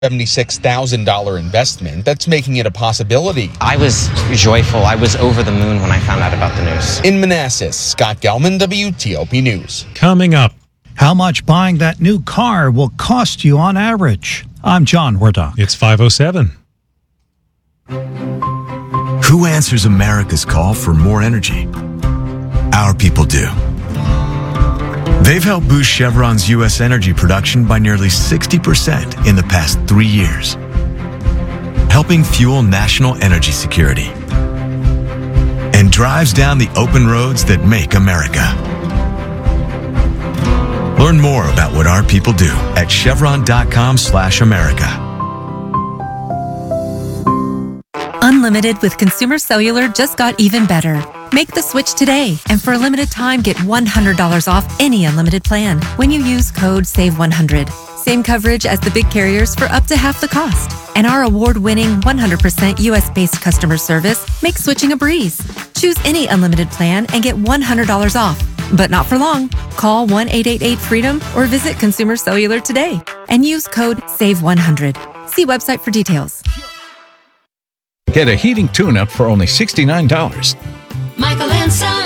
$76,000 investment that's making it a possibility. I was joyful. I was over the moon when I found out about the news. In Manassas, Scott Gelman, WTOP News. Coming up, how much buying that new car will cost you on average? I'm John Wardock. It's 5:07. Who answers America's call for more energy? Our people do. They've helped boost Chevron's U.S. energy production by nearly 60% in the past 3 years, helping fuel national energy security, and drives down the open roads that make America. Learn more about what our people do at chevron.com/America. Unlimited with Consumer Cellular just got even better. Make the switch today, and for a limited time, get $100 off any unlimited plan when you use code SAVE100. Same coverage as the big carriers for up to half the cost. And our award-winning 100% US-based customer service makes switching a breeze. Choose any unlimited plan and get $100 off. But not for long. Call 1-888-FREEDOM or visit Consumer Cellular today and use code SAVE100. See website for details. Get a heating tune-up for only $69. Michael and Son.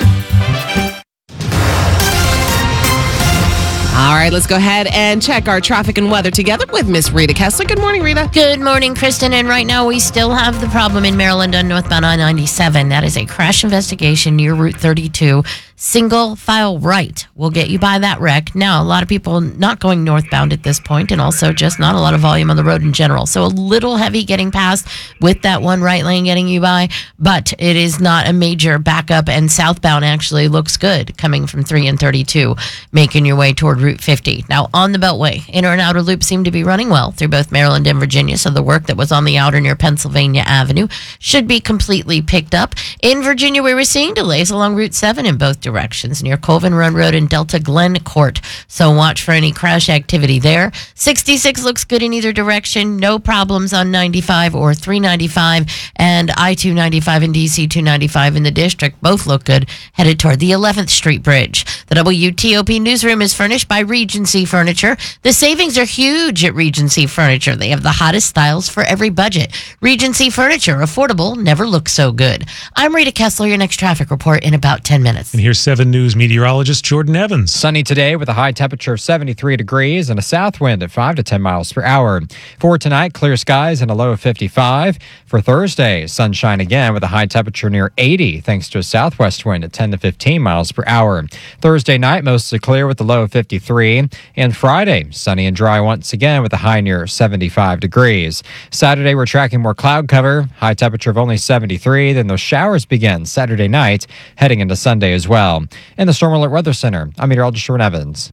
All right, let's go ahead and check our traffic and weather together with Miss Rita Kessler. Good morning, Rita. Good morning, Kristen. And right now we still have the problem in Maryland on northbound I-97. That is a crash investigation near Route 32. Single file right will get you by that wreck. Now, a lot of people not going northbound at this point, and also just not a lot of volume on the road in general. So a little heavy getting past with that one right lane getting you by, but it is not a major backup, and southbound actually looks good coming from 3 and 32, making your way toward Route 50. Now, on the Beltway, inner and outer loop seem to be running well through both Maryland and Virginia, so the work that was on the outer near Pennsylvania Avenue should be completely picked up. In Virginia, we were seeing delays along Route 7 in both directions near Colvin Run Road and Delta Glen Court. So watch for any crash activity there. 66 looks good in either direction. No problems on 95 or 395, and I-295 and DC-295 in the district both look good headed toward the 11th Street Bridge. The WTOP newsroom is furnished by Regency Furniture. The savings are huge at Regency Furniture. They have the hottest styles for every budget. Regency Furniture, affordable, never looks so good. I'm Rita Kessler, your next traffic report in about 10 minutes. And here's 7 News meteorologist Jordan Evans. Sunny today with a high temperature of 73 degrees and a south wind at 5 to 10 miles per hour. For tonight, clear skies and a low of 55. For Thursday, sunshine again with a high temperature near 80 thanks to a southwest wind at 10 to 15 miles per hour. Thursday night, mostly clear with a low of 53. And Friday, sunny and dry once again with a high near 75 degrees. Saturday, we're tracking more cloud cover, high temperature of only 73. Then those showers begin Saturday night, heading into Sunday as well. In the Storm Alert Weather Center, I'm meteorologist Jordan Evans.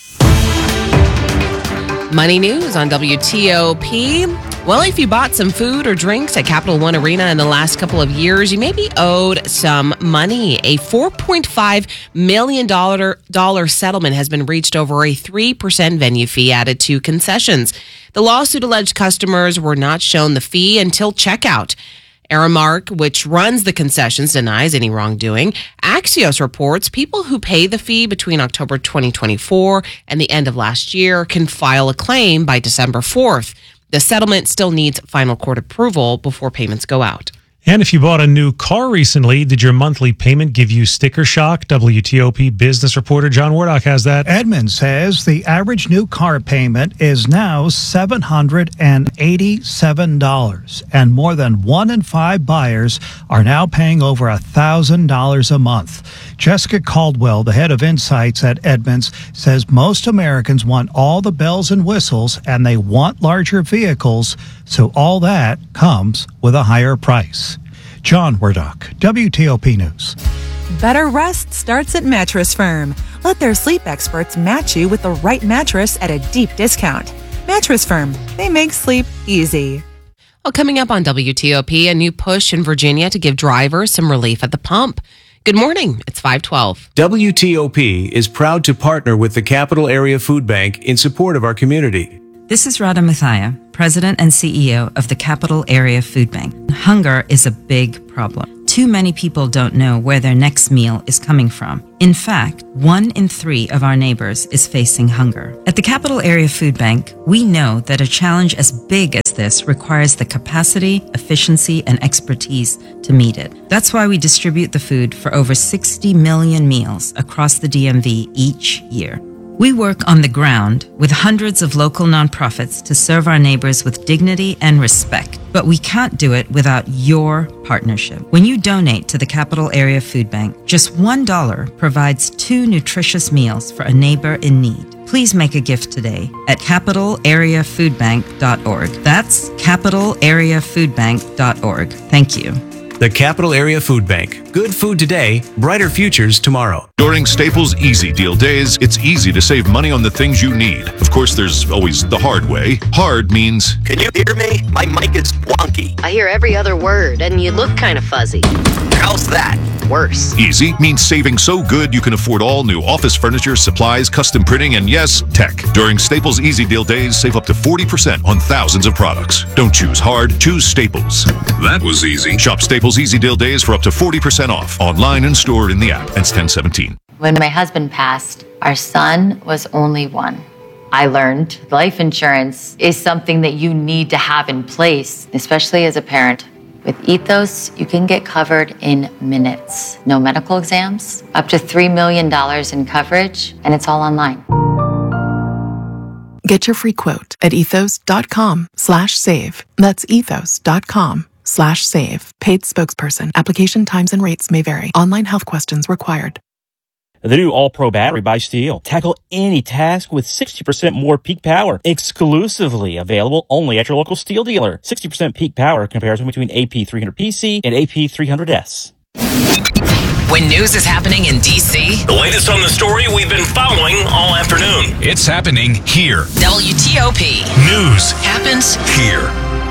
Money news on WTOP. Well, if you bought some food or drinks at Capital One Arena in the last couple of years, you may be owed some money. A $4.5 million settlement has been reached over a 3% venue fee added to concessions. The lawsuit alleged customers were not shown the fee until checkout. Aramark, which runs the concessions, denies any wrongdoing. Axios reports people who pay the fee between October 2024 and the end of last year can file a claim by December 4th. The settlement still needs final court approval before payments go out. And if you bought a new car recently, did your monthly payment give you sticker shock? WTOP business reporter John Wardock has that. Edmund says the average new car payment is now $787, and more than 1 in 5 buyers are now paying over $1,000 a month. Jessica Caldwell, the head of Insights at Edmunds, says most Americans want all the bells and whistles, and they want larger vehicles, so all that comes with a higher price. John Wardock, WTOP News. Better rest starts at Mattress Firm. Let their sleep experts match you with the right mattress at a deep discount. Mattress Firm, they make sleep easy. Well, coming up on WTOP, a new push in Virginia to give drivers some relief at the pump. Good morning. It's 5:12. WTOP is proud to partner with the Capital Area Food Bank in support of our community. This is Radha Mathia, President and CEO of the Capital Area Food Bank. Hunger is a big problem. too many people don't know where their next meal is coming from. In fact, 1 in 3 of our neighbors is facing hunger. At the Capital Area Food Bank, we know that a challenge as big as this requires the capacity, efficiency, and expertise to meet it. That's why we distribute the food for over 60 million meals across the DMV each year. We work on the ground with hundreds of local nonprofits to serve our neighbors with dignity and respect, but we can't do it without your partnership. When you donate to the Capital Area Food Bank, just $1 provides 2 nutritious meals for a neighbor in need. Please make a gift today at capitalareafoodbank.org. That's capitalareafoodbank.org. Thank you. The Capital Area Food Bank. Good food today, brighter futures tomorrow. During Staples Easy Deal Days, it's easy to save money on the things you need. Of course, there's always the hard way. Hard means... Can you hear me? My mic is wonky. I hear every other word, and you look kind of fuzzy. How's that? Worse. Easy means saving so good you can afford all new office furniture, supplies, custom printing, and yes, tech. During Staples Easy Deal Days, save up to 40% on thousands of products. Don't choose hard, choose Staples. That was easy. Shop Staples Easy Deal Days for up to 40% off. Online and stored in the app. Ends 10/17. When my husband passed, our son was only 1. I learned life insurance is something that you need to have in place, especially as a parent. With Ethos, you can get covered in minutes. No medical exams, up to $3 million in coverage, and it's all online. Get your free quote at ethos.com/save. That's ethos.com/save. Paid spokesperson. Application times and rates may vary. Online health questions required. The new All-Pro battery by Steel. Tackle any task with 60% more peak power. Exclusively available only at your local Steel dealer. 60% peak power comparison between AP300PC and AP300S. When news is happening in D.C., the latest on the story we've been following all afternoon. It's happening here. WTOP. News happens here.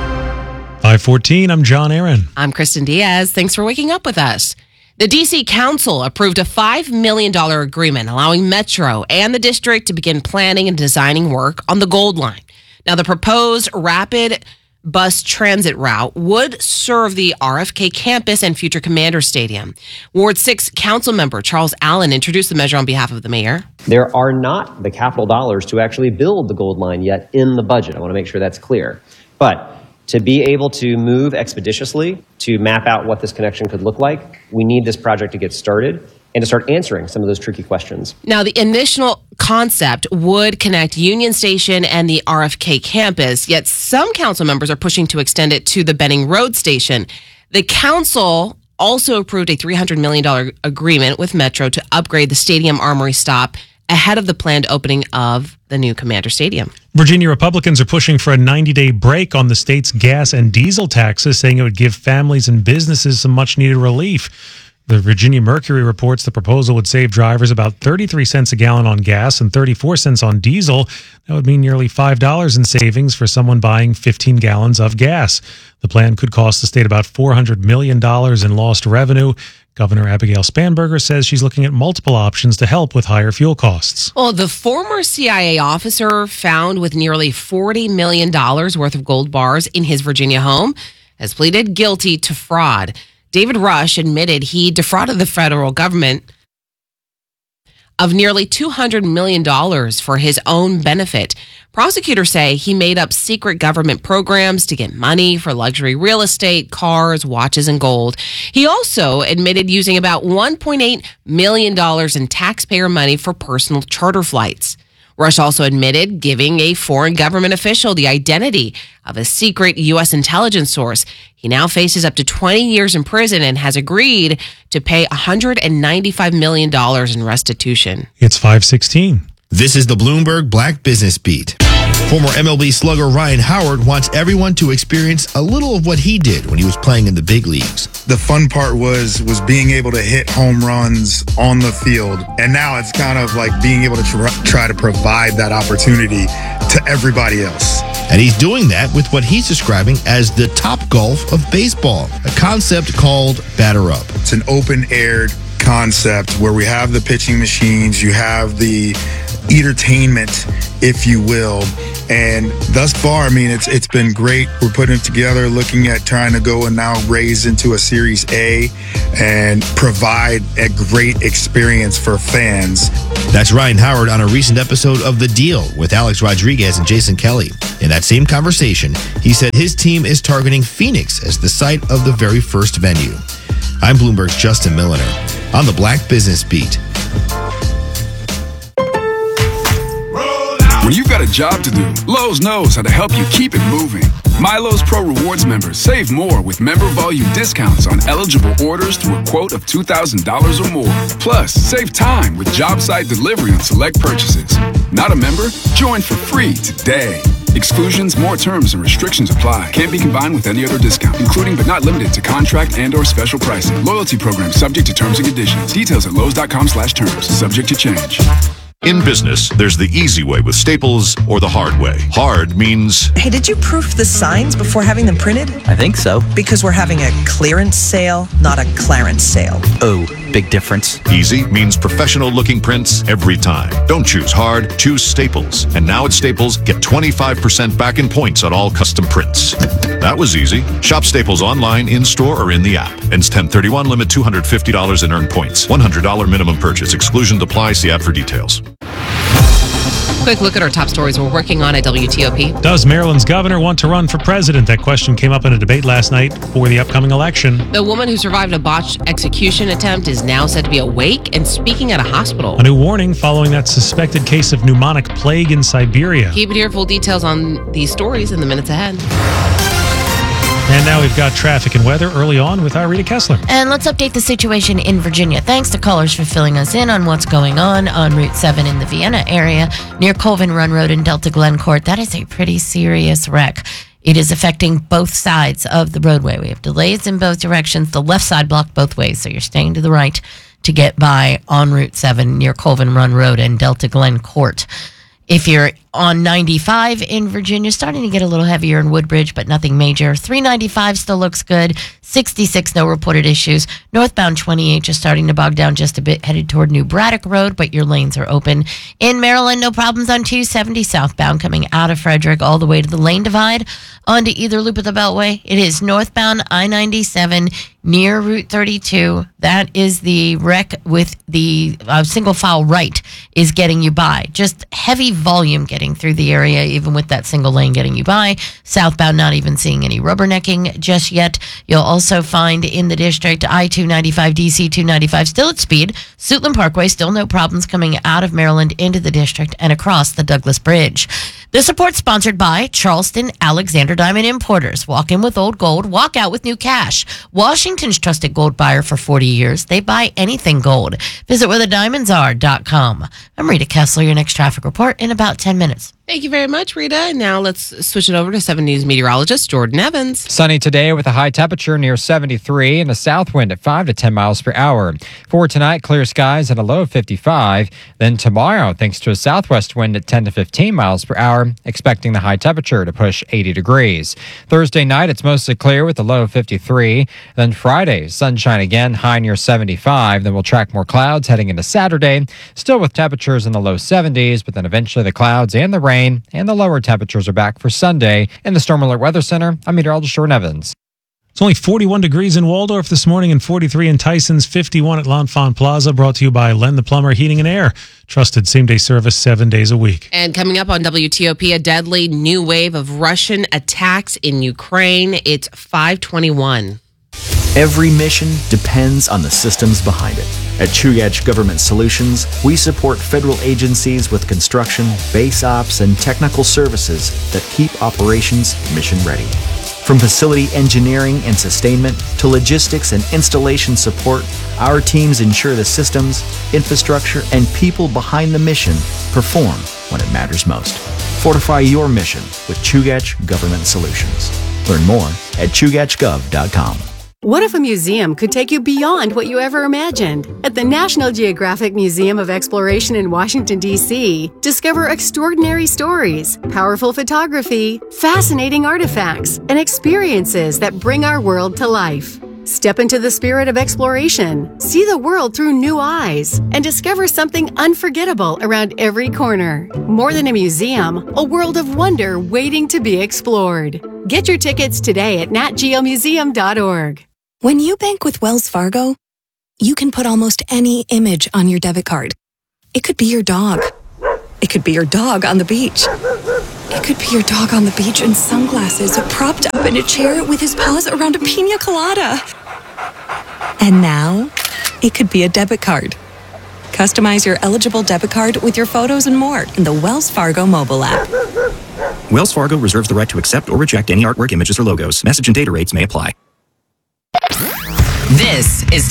5:14, I'm John Aaron. I'm Kristen Diaz. Thanks for waking up with us. The D.C. Council approved a $5 million agreement allowing Metro and the district to begin planning and designing work on the Gold Line. Now, the proposed rapid bus transit route would serve the RFK campus and future Commander Stadium. Ward 6 council member Charles Allen introduced the measure on behalf of the mayor. There are not the capital dollars to actually build the Gold Line yet in the budget. I want to make sure that's clear. But to be able to move expeditiously, to map out what this connection could look like, we need this project to get started and to start answering some of those tricky questions. Now, the initial concept would connect Union Station and the RFK campus, yet some council members are pushing to extend it to the Benning Road Station. The council also approved a $300 million agreement with Metro to upgrade the Stadium Armory stop ahead of the planned opening of the new Commander Stadium. Virginia Republicans are pushing for a 90-day break on the state's gas and diesel taxes, saying it would give families and businesses some much-needed relief. The Virginia Mercury reports the proposal would save drivers about 33 cents a gallon on gas and 34 cents on diesel. That would mean nearly $5 in savings for someone buying 15 gallons of gas. The plan could cost the state about $400 million in lost revenue. Governor Abigail Spanberger says she's looking at multiple options to help with higher fuel costs. Well, the former CIA officer found with nearly $40 million worth of gold bars in his Virginia home has pleaded guilty to fraud. David Rush admitted he defrauded the federal government of nearly $200 million for his own benefit. Prosecutors say he made up secret government programs to get money for luxury real estate, cars, watches, and gold. He also admitted using about $1.8 million in taxpayer money for personal charter flights. Rush also admitted giving a foreign government official the identity of a secret U.S. intelligence source. He now faces up to 20 years in prison and has agreed to pay $195 million in restitution. It's 5:16. This is the Bloomberg Black Business Beat. Former MLB slugger Ryan Howard wants everyone to experience a little of what he did when he was playing in the big leagues. The fun part was being able to hit home runs on the field. And now it's kind of like being able to try to provide that opportunity to everybody else. And he's doing that with what he's describing as the Top Golf of baseball, a concept called Batter Up. It's an open-aired concept where we have the pitching machines, you have the entertainment, if you will. And thus far, I mean, it's been great. We're putting it together, looking at trying to go and now raise into a Series A and provide a great experience for fans. That's Ryan Howard on a recent episode of The Deal with Alex Rodriguez and Jason Kelly. In that same conversation, he said his team is targeting Phoenix as the site of the very first venue. I'm Bloomberg's Justin Milliner on the Black Business Beat. When you've got a job to do, Lowe's knows how to help you keep it moving. My Lowe's Pro Rewards members save more with member volume discounts on eligible orders through a quote of $2,000 or more. Plus, save time with job site delivery on select purchases. Not a member? Join for free today. Exclusions, more terms, and restrictions apply. Can't be combined with any other discount, including but not limited to contract and/or special pricing. Loyalty program subject to terms and conditions. Details at lowes.com/terms. Subject to change. In business, there's the easy way with Staples or the hard way. Hard means... Hey, did you proof the signs before having them printed? I think so. Because we're having a clearance sale, not a clarence sale. Oh, big difference. Easy means professional-looking prints every time. Don't choose hard, choose Staples. And now at Staples, get 25% back in points on all custom prints. That was easy. Shop Staples online, in-store, or in the app. Ends 10/31, limit $250 in earned points. $100 minimum purchase. Exclusion applies. See ad for details. Quick look at our top stories we're working on at WTOP. Does Maryland's governor want to run for president? That question came up in a debate last night for the upcoming election. The woman who survived a botched execution attempt is now said to be awake and speaking at a hospital. A new warning following that suspected case of pneumonic plague in Siberia. Keep it here. Full details on these stories in the minutes ahead. And now we've got traffic and weather early on with our Rita Kessler. And let's update the situation in Virginia. Thanks to callers for filling us in on what's going on Route 7 in the Vienna area near Colvin Run Road and Delta Glen Court. That is a pretty serious wreck. It is affecting both sides of the roadway. We have delays in both directions. The left side blocked both ways, so you're staying to the right to get by on Route 7 near Colvin Run Road and Delta Glen Court. If you're on 95 in Virginia, starting to get a little heavier in Woodbridge, but nothing major. 395 still looks good. 66, no reported issues. Northbound 28 just starting to bog down just a bit, headed toward New Braddock Road, but your lanes are open. In Maryland, no problems on 270 southbound coming out of Frederick all the way to the lane divide onto either loop of the Beltway. It is northbound I-97 near Route 32. That is the wreck with the single file right is getting you by. Just heavy volume getting through the area, even with that single lane getting you by. Southbound, not even seeing any rubbernecking just yet. You'll also find in the district I-295, DC-295 still at speed. Suitland Parkway, still no problems coming out of Maryland into the district and across the Douglas Bridge. This report sponsored by Charleston Alexander Diamond Importers. Walk in with old gold, walk out with new cash. Washington's trusted gold buyer for 40 years. They buy anything gold. Visit wherethediamondsare.com. I'm Rita Kessler, your next traffic report in about 10 minutes. Thank you very much, Rita. Now let's switch it over to 7 News meteorologist Jordan Evans. Sunny today with a high temperature near 73 and a south wind at 5 to 10 miles per hour. For tonight, clear skies and a low of 55. Then tomorrow, thanks to a southwest wind at 10 to 15 miles per hour, expecting the high temperature to push 80 degrees. Thursday night, it's mostly clear with a low of 53. Then Friday, sunshine again, high near 75. Then we'll track more clouds heading into Saturday, still with temperatures in the low 70s, but then eventually the clouds and the rain and the lower temperatures are back for Sunday. In the Storm Alert Weather Center, I'm meteorologist Jordan Evans. It's only 41 degrees in Waldorf this morning and 43 in Tysons, 51 at L'Enfant Plaza, brought to you by Len the Plumber Heating and Air. Trusted same-day service 7 days a week. And coming up on WTOP, a deadly new wave of Russian attacks in Ukraine. It's 5:21. Every mission depends on the systems behind it. At Chugach Government Solutions, we support federal agencies with construction, base ops, and technical services that keep operations mission ready. From facility engineering and sustainment to logistics and installation support, our teams ensure the systems, infrastructure, and people behind the mission perform when it matters most. Fortify your mission with Chugach Government Solutions. Learn more at chugachgov.com. What if a museum could take you beyond what you ever imagined? At the National Geographic Museum of Exploration in Washington, D.C., discover extraordinary stories, powerful photography, fascinating artifacts, and experiences that bring our world to life. Step into the spirit of exploration, see the world through new eyes, and discover something unforgettable around every corner. More than a museum, a world of wonder waiting to be explored. Get your tickets today at natgeomuseum.org. When you bank with Wells Fargo, you can put almost any image on your debit card. It could be your dog. It could be your dog on the beach. It could be your dog on the beach in sunglasses, propped up in a chair with his paws around a pina colada. And now, it could be a debit card. Customize your eligible debit card with your photos and more in the Wells Fargo mobile app. Wells Fargo reserves the right to accept or reject any artwork, images, or logos. Message and data rates may apply. This is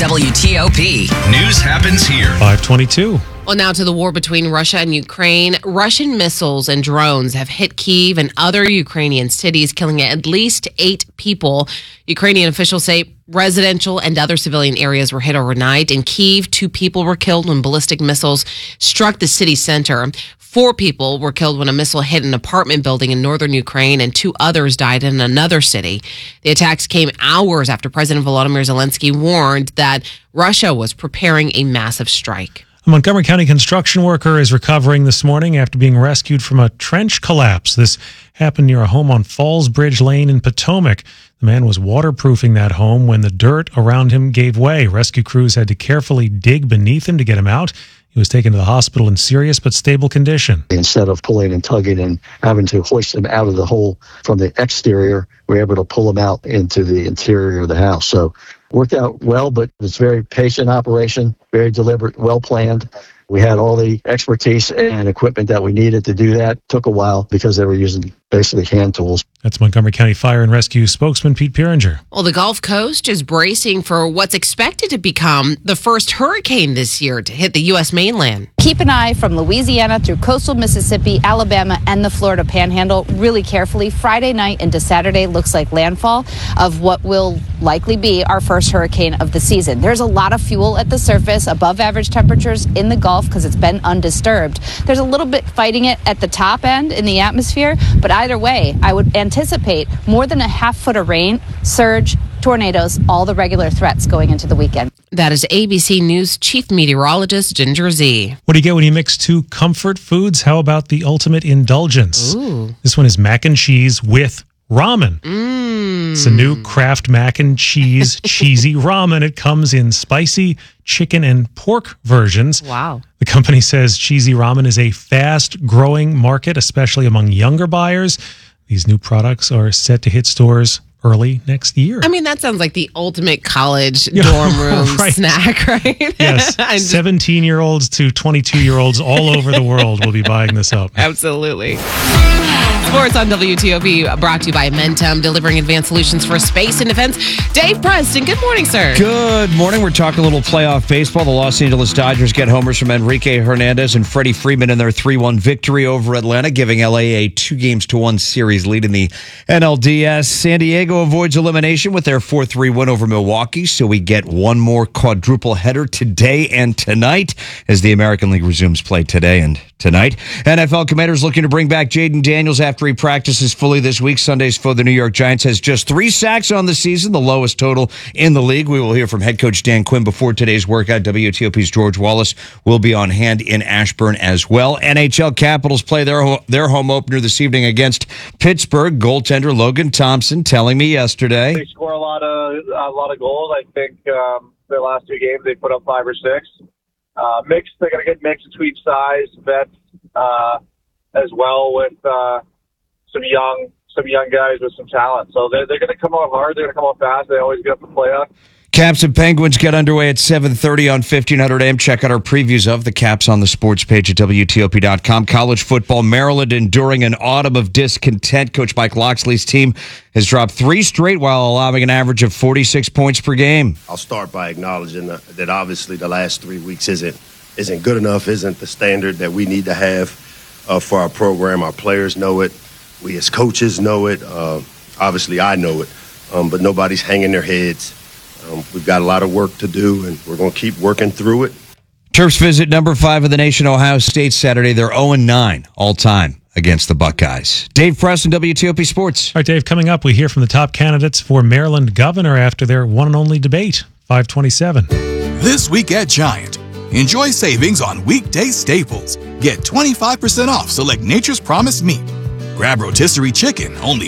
WTOP. News happens here. 522. Well, now to the war between Russia and Ukraine. Russian missiles and drones have hit Kyiv and other Ukrainian cities, killing at least 8 people. Ukrainian officials say residential and other civilian areas were hit overnight. In Kyiv, 2 people were killed when ballistic missiles struck the city center. 4 people were killed when a missile hit an apartment building in northern Ukraine, and 2 others died in another city. The attacks came hours after President Volodymyr Zelensky warned that Russia was preparing a massive strike. A Montgomery County construction worker is recovering this morning after being rescued from a trench collapse. This happened near a home on Falls Bridge Lane in Potomac. The man was waterproofing that home when the dirt around him gave way. Rescue crews had to carefully dig beneath him to get him out. He was taken to the hospital in serious but stable condition. Instead of pulling and tugging and having to hoist him out of the hole from the exterior, we were able to pull him out into the interior of the house. So worked out well, but it's a very patient operation, very deliberate, well planned. We had all the expertise and equipment that we needed to do that. Took a while because they were using basically hand tools. That's Montgomery County Fire and Rescue spokesman Pete Pieringer. Well, the Gulf Coast is bracing for what's expected to become the first hurricane this year to hit the U.S. mainland. Keep an eye from Louisiana through coastal Mississippi, Alabama, and the Florida Panhandle really carefully. Friday night into Saturday looks like landfall of what will likely be our first hurricane of the season. There's a lot of fuel at the surface, above average temperatures in the Gulf because it's been undisturbed. There's a little bit fighting it at the top end in the atmosphere, but either way, I would anticipate more than a half foot of rain, surge, tornadoes, all the regular threats going into the weekend. That is ABC News Chief Meteorologist Ginger Z. What do you get when you mix 2 comfort foods? How about the ultimate indulgence? Ooh. This one is mac and cheese with ramen. It's a new Kraft mac and cheese cheesy ramen. It comes in spicy, chicken, and pork versions. Wow. The company says cheesy ramen is a fast-growing market, especially among younger buyers. These new products are set to hit stores early next year. I mean, that sounds like the ultimate college dorm room right. snack, right? Yes. 17-year-olds to 22-year-olds all over the world will be buying this up. Absolutely. Sports on WTOP brought to you by Mentum, delivering advanced solutions for space and defense. Dave Preston, good morning, sir. Good morning. We're talking a little playoff baseball. The Los Angeles Dodgers get homers from Enrique Hernandez and Freddie Freeman in their 3-1 victory over Atlanta, giving LA a 2-1 series lead in the NLDS. San Diego avoids elimination with their 4-3 win over Milwaukee, so we get one more quadruple header today and tonight as the American League resumes play today and tonight. NFL Commanders looking to bring back Jaden Daniels after he practices fully this week. Sunday's foe, the New York Giants, has just 3 sacks on the season, the lowest total in the league. We will hear from head coach Dan Quinn before today's workout. WTOP's George Wallace will be on hand in Ashburn as well. NHL Capitals play their home opener this evening against Pittsburgh. Goaltender Logan Thompson telling me yesterday they score a lot of goals. I think their last 2 games they put up 5 or 6. Mixed, they got a good mix between size, vets, as well with some young guys with some talent. So they're going to come out hard. They're going to come out fast. They always get the playoff. Caps and Penguins get underway at 7:30 on 1500 AM. Check out our previews of the Caps on the sports page at WTOP.com. College football, Maryland enduring an autumn of discontent. Coach Mike Loxley's team has dropped 3 straight while allowing an average of 46 points per game. I'll start by acknowledging that obviously the last 3 weeks isn't good enough, isn't the standard that we need to have for our program. Our players know it. We as coaches know it. Obviously I know it, but nobody's hanging their heads. We've got a lot of work to do, and we're going to keep working through it. Terps visit number 5 of the nation, Ohio State, Saturday. They're 0-9 all time against the Buckeyes. Dave Preston, WTOP Sports. All right, Dave, coming up, we hear from the top candidates for Maryland governor after their one and only debate, 527. This week at Giant, enjoy savings on weekday staples. Get 25% off select Nature's Promise meat. Grab rotisserie chicken, only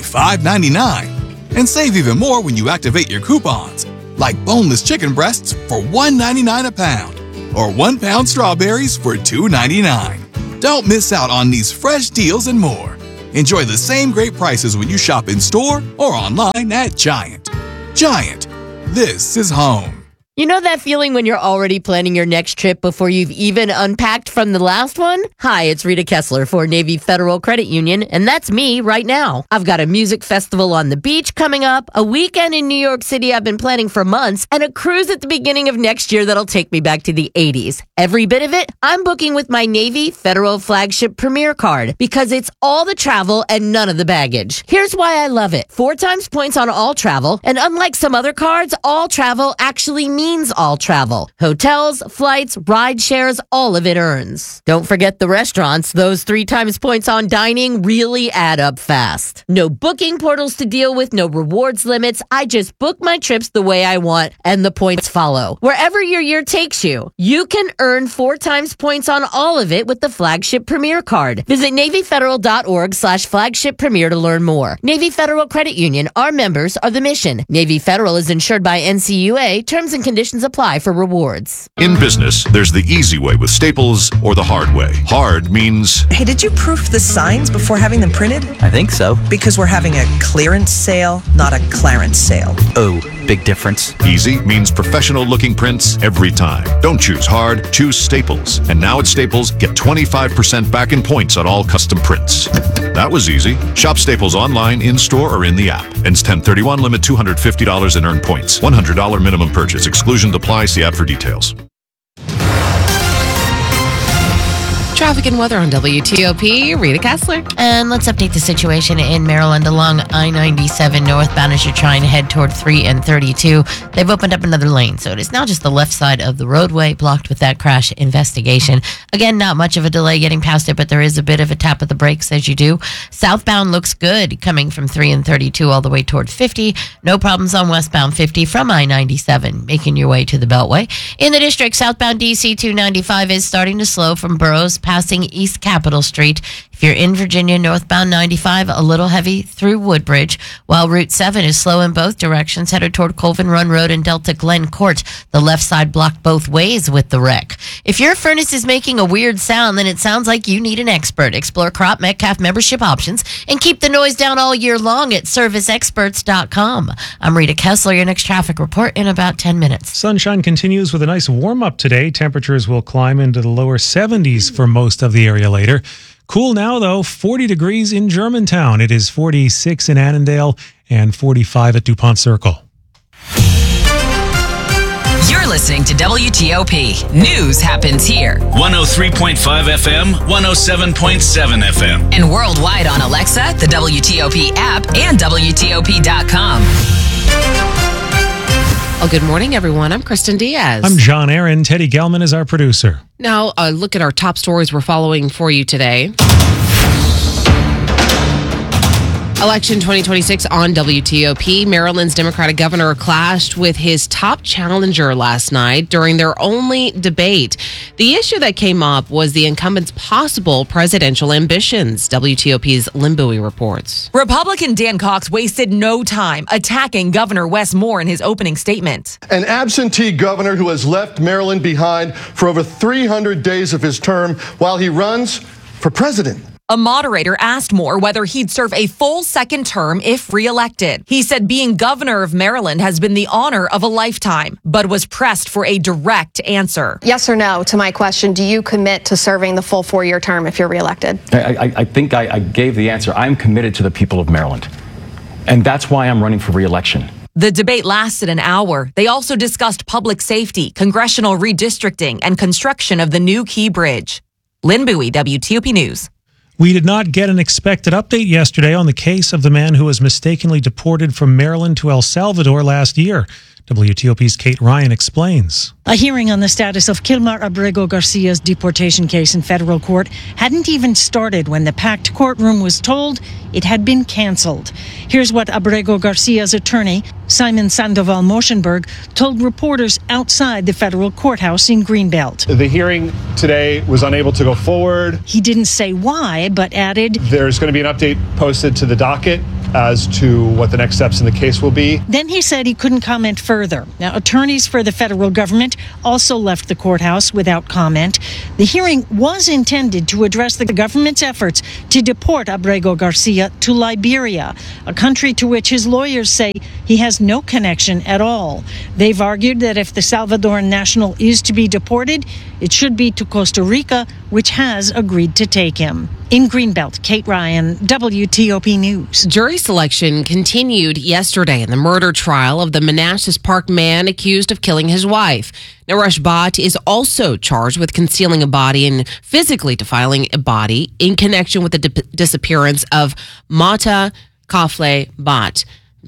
$5.99. And save even more when you activate your coupons, like boneless chicken breasts for $1.99 a pound or 1 pound strawberries for $2.99. Don't miss out on these fresh deals and more. Enjoy the same great prices when you shop in store or online at Giant. Giant, this is home. You know that feeling when you're already planning your next trip before you've even unpacked from the last one? Hi, it's Rita Kessler for Navy Federal Credit Union, and that's me right now. I've got a music festival on the beach coming up, a weekend in New York City I've been planning for months, and a cruise at the beginning of next year that'll take me back to the 80s. Every bit of it, I'm booking with my Navy Federal Flagship Premier card because it's all the travel and none of the baggage. Here's why I love it. 4 times points on all travel, and unlike some other cards, all travel actually means all travel. Hotels, flights, ride shares, all of it earns. Don't forget the restaurants. Those 3 times points on dining really add up fast. No booking portals to deal with, no rewards limits. I just book my trips the way I want, and the points follow. Wherever your year takes you, you can earn 4 times points on all of it with the Flagship Premier card. Visit NavyFederal.org/Flagship Premier to learn more. Navy Federal Credit Union. Our members are the mission. Navy Federal is insured by NCUA. Terms and conditions apply for rewards. In business, there's the easy way with Staples or the hard way. Hard means... Hey, did you proof the signs before having them printed? I think so. Because we're having a clearance sale, not a clarence sale. Oh, big difference. Easy means professional-looking prints every time. Don't choose hard, choose Staples. And now at Staples, get 25% back in points on all custom prints. That was easy. Shop Staples online, in-store, or in the app. Ends 10/31, limit $250 in earned points. $100 minimum purchase. Exclusion applies. See app for details. Traffic and weather on WTOP, Rita Kessler. And let's update the situation in Maryland along I-97 northbound as you're trying to head toward 3 and 32. They've opened up another lane, so it is now just the left side of the roadway blocked with that crash investigation. Again, not much of a delay getting past it, but there is a bit of a tap of the brakes as you do. Southbound looks good coming from 3 and 32 all the way toward 50. No problems on westbound 50 from I-97, making your way to the Beltway. In the district, southbound DC 295 is starting to slow from Burroughs passing East Capitol Street. If you're in Virginia, northbound 95, a little heavy through Woodbridge, while Route 7 is slow in both directions, headed toward Colvin Run Road and Delta Glen Court. The left side blocked both ways with the wreck. If your furnace is making a weird sound, then it sounds like you need an expert. Explore Crop Metcalf membership options and keep the noise down all year long at serviceexperts.com. I'm Rita Kessler, your next traffic report in about 10 minutes. Sunshine continues with a nice warm-up today. Temperatures will climb into the lower 70s for most of the area later. Cool now, though, 40 degrees in Germantown. It is 46 in Annandale and 45 at DuPont Circle. You're listening to WTOP. News happens here. 103.5 FM, 107.7 FM. And worldwide on Alexa, the WTOP app, and WTOP.com. Well, good morning, everyone. I'm Kristen Diaz. I'm John Aaron. Teddy Gelman is our producer. Now, look at our top stories we're following for you today. Election 2026 on WTOP. Maryland's Democratic governor clashed with his top challenger last night during their only debate. The issue that came up was the incumbent's possible presidential ambitions. WTOP's Lynn Bowie reports. Republican Dan Cox wasted no time attacking Governor Wes Moore in his opening statement. An absentee governor who has left Maryland behind for over 300 days of his term while he runs for president. A moderator asked Moore whether he'd serve a full second term if reelected. He said being governor of Maryland has been the honor of a lifetime, but was pressed for a direct answer. Yes or no to my question, do you commit to serving the full 4-year term if you're reelected? I think I gave the answer. I'm committed to the people of Maryland, and that's why I'm running for reelection. The debate lasted an hour. They also discussed public safety, congressional redistricting, and construction of the new Key Bridge. Lynn Bowie, WTOP News. We did not get an expected update yesterday on the case of the man who was mistakenly deported from Maryland to El Salvador last year. WTOP's Kate Ryan explains. A hearing on the status of Kilmar Abrego Garcia's deportation case in federal court hadn't even started when the packed courtroom was told it had been canceled. Here's what Abrego Garcia's attorney, Simon Sandoval Moschenberg, told reporters outside the federal courthouse in Greenbelt. The hearing today was unable to go forward. He didn't say why, but added, "There's going to be an update posted to the docket as to what the next steps in the case will be." Then he said he couldn't comment further. Now, attorneys for the federal government also left the courthouse without comment. The hearing was intended to address the government's efforts to deport Abrego Garcia to Liberia, a country to which his lawyers say he has no connection at all. They've argued that if the Salvadoran national is to be deported, it should be to Costa Rica, which has agreed to take him. In Greenbelt, Kate Ryan, WTOP News. Jury selection continued yesterday in the murder trial of the Manassas Park man accused of killing his wife. Naresh Bhatt is also charged with concealing a body and physically defiling a body in connection with the disappearance of Mata Kafle Bhatt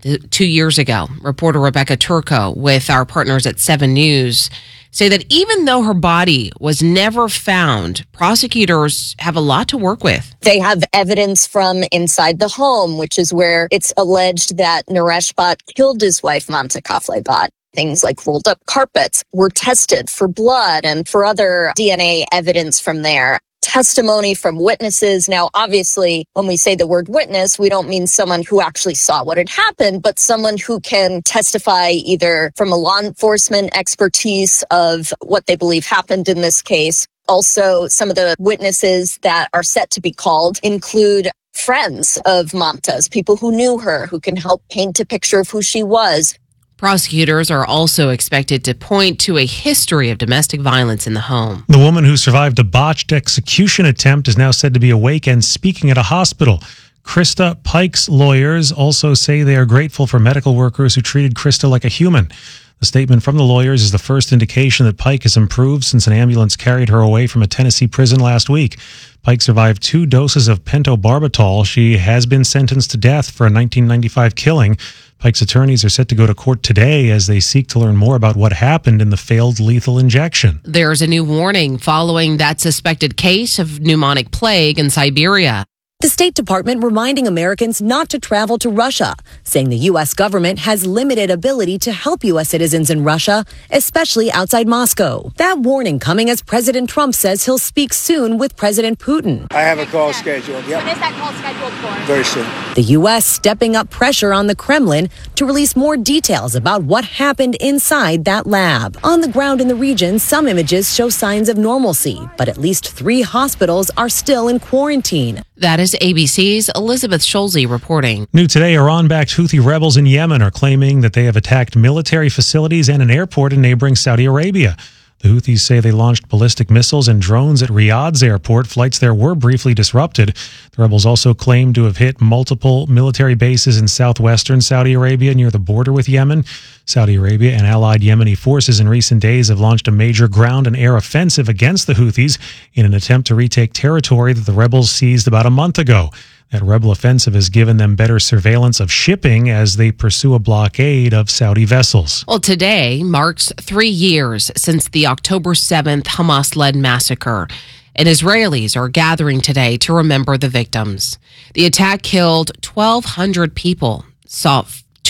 2 years ago. Reporter Rebecca Turco with our partners at 7 News say that even though her body was never found, prosecutors have a lot to work with. They have evidence from inside the home, which is where it's alleged that Naresh Bhatt killed his wife, Mata Kafle Bhatt. Things like rolled up carpets were tested for blood and for other DNA evidence from there. Testimony from witnesses. Now, obviously, when we say the word witness, we don't mean someone who actually saw what had happened, but someone who can testify either from a law enforcement expertise of what they believe happened in this case. Also, some of the witnesses that are set to be called include friends of Mata's, people who knew her, who can help paint a picture of who she was. Prosecutors are also expected to point to a history of domestic violence in the home. The woman who survived a botched execution attempt is now said to be awake and speaking at a hospital. Krista Pike's lawyers also say they are grateful for medical workers who treated Krista like a human. The statement from the lawyers is the first indication that Pike has improved since an ambulance carried her away from a Tennessee prison last week. Pike survived 2 doses of pentobarbital. She has been sentenced to death for a 1995 killing. Pike's attorneys are set to go to court today as they seek to learn more about what happened in the failed lethal injection. There's a new warning following that suspected case of pneumonic plague in Siberia. The State Department reminding Americans not to travel to Russia, saying the U.S. government has limited ability to help U.S. citizens in Russia, especially outside Moscow. That warning coming as President Trump says he'll speak soon with President Putin. I have a call scheduled. Yep. When is that call scheduled for? Very soon. The U.S. stepping up pressure on the Kremlin to release more details about what happened inside that lab. On the ground in the region, some images show signs of normalcy, but at least 3 hospitals are still in quarantine. That is ABC's Elizabeth Scholze reporting. New today, Iran-backed Houthi rebels in Yemen are claiming that they have attacked military facilities and an airport in neighboring Saudi Arabia. The Houthis say they launched ballistic missiles and drones at Riyadh's airport. Flights there were briefly disrupted. The rebels also claim to have hit multiple military bases in southwestern Saudi Arabia near the border with Yemen. Saudi Arabia and allied Yemeni forces in recent days have launched a major ground and air offensive against the Houthis in an attempt to retake territory that the rebels seized about a month ago. That rebel offensive has given them better surveillance of shipping as they pursue a blockade of Saudi vessels. Well, today marks 3 years since the October 7th Hamas-led massacre, and Israelis are gathering today to remember the victims. The attack killed 1,200 people, saw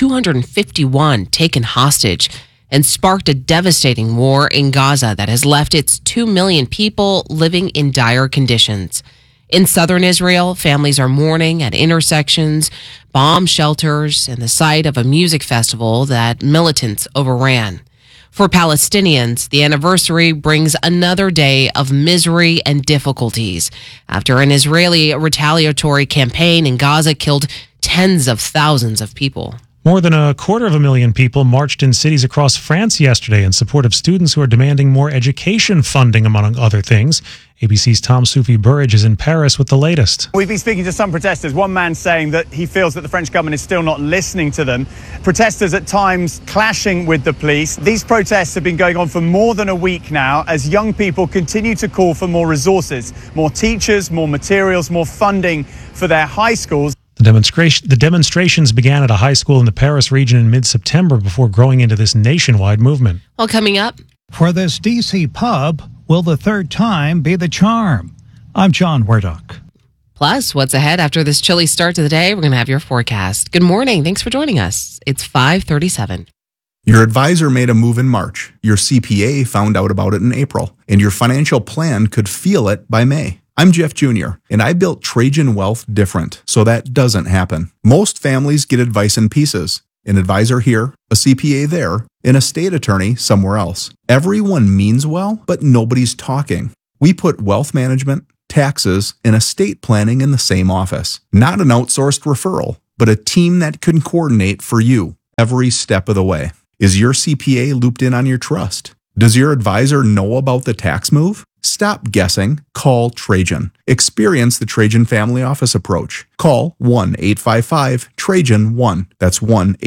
251 taken hostage, and sparked a devastating war in Gaza that has left its 2 million people living in dire conditions. In southern Israel, families are mourning at intersections, bomb shelters, and the site of a music festival that militants overran. For Palestinians, the anniversary brings another day of misery and difficulties after an Israeli retaliatory campaign in Gaza killed tens of thousands of people. More than 250,000 people marched in cities across France yesterday in support of students who are demanding more education funding, among other things. ABC's Tom Soufi Burridge is in Paris with the latest. We've been speaking to some protesters, one man saying that he feels that the French government is still not listening to them. Protesters at times clashing with the police. These protests have been going on for more than a week now as young people continue to call for more resources, more teachers, more materials, more funding for their high schools. The The demonstrations began at a high school in the Paris region in mid-September before growing into this nationwide movement. Well, coming up. For this D.C. pub, will the third time be the charm? I'm John Werdock. Plus, what's ahead after this chilly start to the day? We're going to have your forecast. Good morning. Thanks for joining us. It's 5:37. Your advisor made a move in March. Your CPA found out about it in April. And your financial plan could feel it by May. I'm Jeff Jr., and I built Trajan Wealth different, so that doesn't happen. Most families get advice in pieces. An advisor here, a CPA there, an estate attorney somewhere else. Everyone means well, but nobody's talking. We put wealth management, taxes, and estate planning in the same office. Not an outsourced referral, but a team that can coordinate for you every step of the way. Is your CPA looped in on your trust? Does your advisor know about the tax move? Stop guessing. Call Trajan. Experience the Trajan Family Office approach. Call 1-855-TRAJAN-1. That's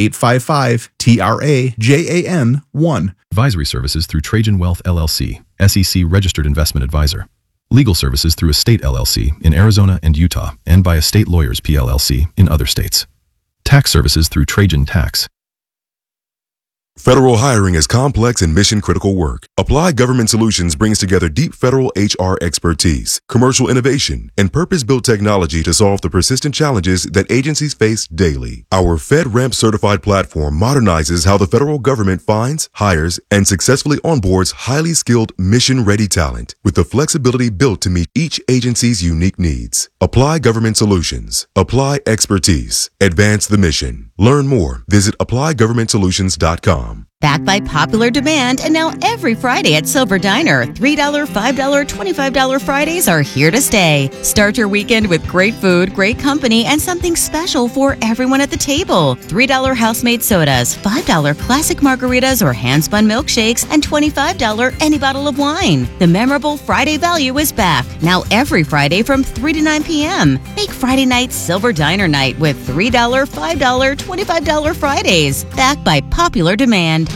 1-855-TRAJAN-1. Advisory services through Trajan Wealth LLC, SEC Registered Investment Advisor. Legal services through Estate LLC in Arizona and Utah, and by Estate Lawyers PLLC in other states. Tax services through Trajan Tax. Federal hiring is complex and mission-critical work. Apply Government Solutions brings together deep federal HR expertise, commercial innovation, and purpose-built technology to solve the persistent challenges that agencies face daily. Our FedRAMP certified platform modernizes how the federal government finds, hires, and successfully onboards highly skilled, mission-ready talent with the flexibility built to meet each agency's unique needs. Apply Government Solutions. Apply expertise. Advance the mission. Learn more. Visit applygovernmentsolutions.com. Backed by popular demand, and now every Friday at Silver Diner, $3, $5, $25 Fridays are here to stay. Start your weekend with great food, great company, and something special for everyone at the table. $3 house-made sodas, $5 classic margaritas or hand-spun milkshakes, and $25 any bottle of wine. The memorable Friday value is back, now every Friday from 3 to 9 p.m. Make Friday night Silver Diner night with $3, $5, $25 Fridays. Backed by popular demand.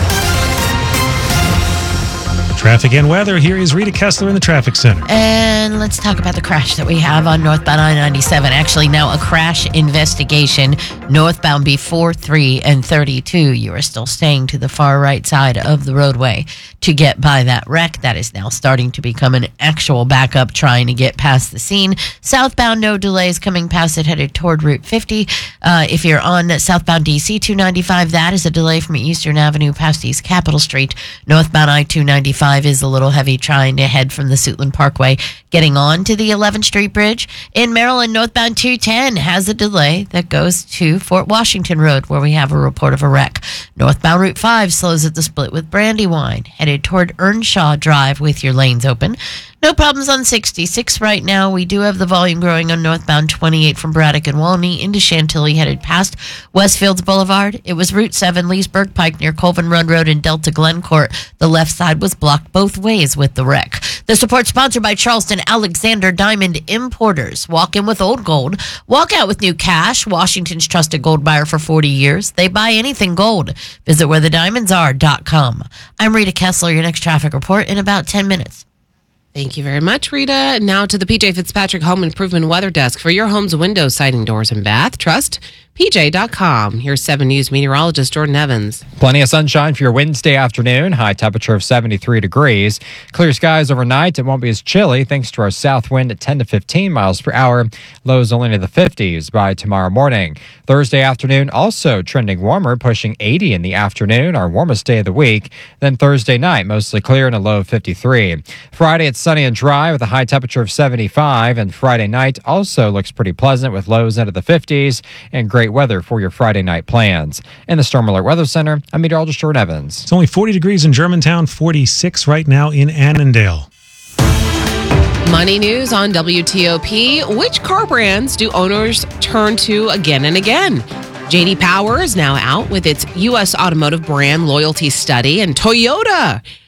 Traffic and weather. Here is Rita Kessler in the traffic center. And let's talk about the crash that we have on northbound I-97. Actually, now a crash investigation northbound before 3 and 32. You are still staying to the far right side of the roadway to get by that wreck. That is now starting to become an actual backup trying to get past the scene. Southbound, no delays coming past it, headed toward Route 50. If you're on southbound DC 295, that is a delay from Eastern Avenue past East Capitol Street. Northbound I-295 is a little heavy trying to head from the Suitland Parkway, getting on to the 11th Street Bridge. In Maryland, northbound 210 has a delay that goes to Fort Washington Road, where we have a report of a wreck. Northbound Route 5 slows at the split with Brandywine, headed toward Earnshaw Drive with your lanes open. No problems on 66 right now. We do have the volume growing on northbound 28 from Braddock and Walney into Chantilly, headed past Westfields Boulevard. It was Route 7, Leesburg Pike near Colvin Run Road in Delta Glencourt. The left side was blocked both ways with the wreck. This report sponsored by Charleston Alexander Diamond Importers. Walk in with old gold. Walk out with new cash. Washington's trusted gold buyer for 40 years. They buy anything gold. Visit wherethediamondsare.com. I'm Rita Kessler, your next traffic report in about 10 minutes. Thank you very much, Rita. Now to the PJ Fitzpatrick Home Improvement Weather Desk for your home's windows, siding, doors, and bath. Trust PJ.com. Here's 7 News meteorologist Jordan Evans. Plenty of sunshine for your Wednesday afternoon. High temperature of 73 degrees. Clear skies overnight. It won't be as chilly thanks to our south wind at 10 to 15 miles per hour. Lows only into the 50s by tomorrow morning. Thursday afternoon also trending warmer, pushing 80 in the afternoon, our warmest day of the week. Then Thursday night, mostly clear and a low of 53. Friday, it's sunny and dry with a high temperature of 75. And Friday night also looks pretty pleasant with lows into the 50s and great weather for your Friday night plans. In the Storm Alert Weather Center, I'm meteorologist Jordan Evans. It's only 40 degrees in Germantown, 46 right now in Annandale. Money news on WTOP. Which car brands do owners turn to again and again? J.D. Power is now out with its U.S. automotive brand loyalty study, and Toyota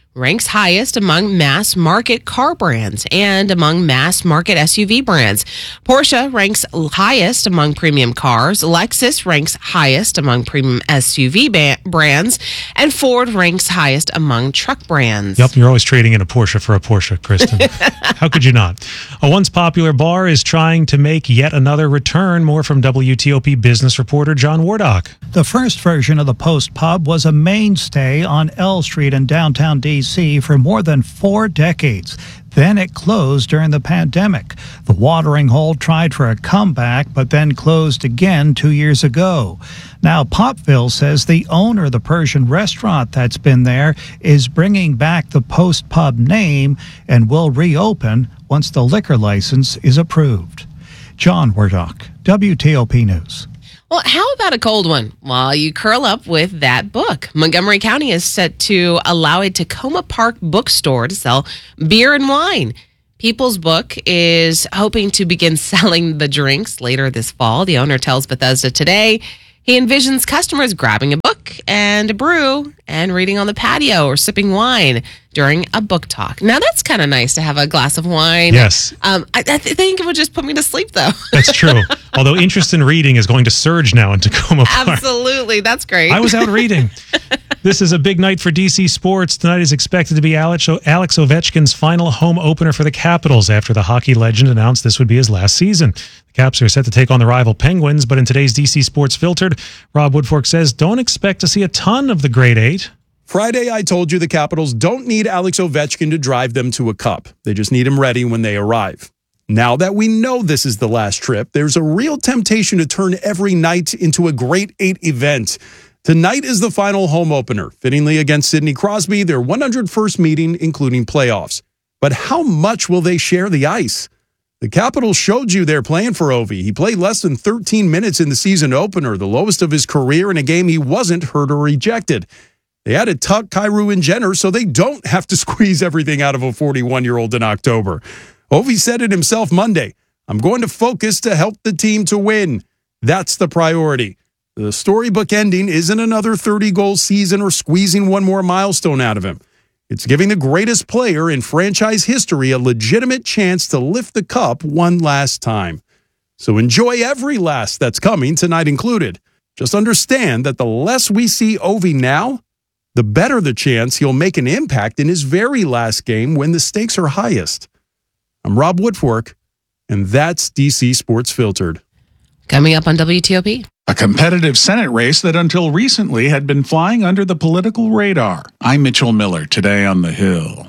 ranks highest among mass market car brands and among mass market SUV brands. Porsche ranks highest among premium cars. Lexus ranks highest among premium SUV brands. And Ford ranks highest among truck brands. Yep, you're always trading in a Porsche for a Porsche, Kristen. How could you not? A once popular bar is trying to make yet another return. More from WTOP business reporter John Wardock. The first version of the Post Pub was a mainstay on L Street in downtown D.C. for more than 4 decades. Then it closed during the pandemic. The Watering Hole tried for a comeback, but then closed again 2 years ago. Now, Popville says the owner of the Persian restaurant that's been there is bringing back the Post Pub name and will reopen once the liquor license is approved. John Wardock, WTOP News. Well, how about a cold one while you curl up with that book? Montgomery County is set to allow a Tacoma Park bookstore to sell beer and wine. People's Book is hoping to begin selling the drinks later this fall. The owner tells Bethesda Today he envisions customers grabbing a book and a brew and reading on the patio or sipping wine during a book talk. Now, that's kind of nice to have a glass of wine. Yes. I think it would just put me to sleep, though. That's true. Although interest in reading is going to surge now in Tacoma Park. Absolutely. That's great. I was out reading. This is a big night for DC sports. Tonight is expected to be Alex Ovechkin's final home opener for the Capitals after the hockey legend announced this would be his last season. The Caps are set to take on the rival Penguins, but in today's DC Sports Filtered, Rob Woodfork says don't expect to see a ton of the Great Eight. Friday, I told you the Capitals don't need Alex Ovechkin to drive them to a cup. They just need him ready when they arrive. Now that we know this is the last trip, there's a real temptation to turn every night into a Great Eight event. Tonight is the final home opener, fittingly against Sidney Crosby, their 101st meeting, including playoffs. But how much will they share the ice? The Capitals showed you they're playing for Ovi. He played less than 13 minutes in the season opener, the lowest of his career in a game he wasn't hurt or rejected. They had to tuck Kyrou and Jenner so they don't have to squeeze everything out of a 41-year-old in October. Ovi said it himself Monday. I'm going to focus to help the team to win. That's the priority. The storybook ending isn't another 30-goal season or squeezing one more milestone out of him. It's giving the greatest player in franchise history a legitimate chance to lift the cup one last time. So enjoy every last that's coming, tonight included. Just understand that the less we see Ovi now, the better the chance he'll make an impact in his very last game when the stakes are highest. I'm Rob Woodfork, and that's DC Sports Filtered. Coming up on WTOP. A competitive Senate race that until recently had been flying under the political radar. I'm Mitchell Miller, today on The Hill.